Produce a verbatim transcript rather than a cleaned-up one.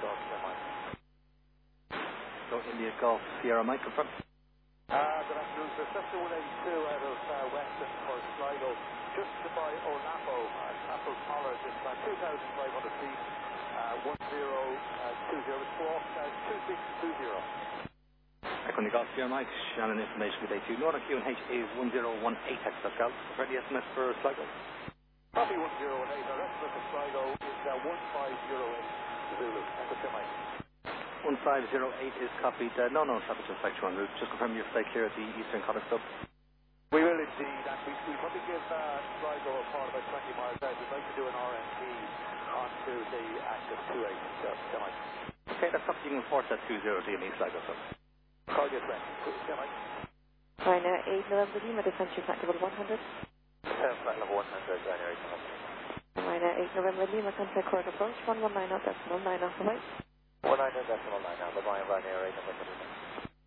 Golf, semi. So India Golf, Sierra Mike, confirm. Uh, good afternoon, sir. Cessna one eighty-two out of uh, Weston for Sligo, just to buy Olapo, uh, Apple Pollard, it's about two thousand five hundred feet, uh, one zero two zero, squawk, uh, two six two zero. Equity Golf, Sierra Mike, Shannon information with A two. Northern Q and H is one zero one eight, X Pascal. Ready estimate for Sligo? Copy one zero one eight, our estimate for Sligo is uh, one five zero eight Zulu. Echo Sierra Mike. one five zero eight is copied. Uh, no, no, traffic just section one route. Just confirm you're stay clear at the Eastern Cottage Club. We will indeed, and we, we probably give uh, Sligo a part about twenty miles out. We'd like to do an R M P onto the active two eight. So, so much. Okay, that's something you can report that two zero D in East Sligo. So. Call your friend. So much. China eight November Lima, defensive tactical one hundred. seven flight level one hundred, January. China eight November Lima, contact court approach one one nine decimal nine off the way. one nine decimal nine, Alpha, Brian, Ryanair, eight November Lima.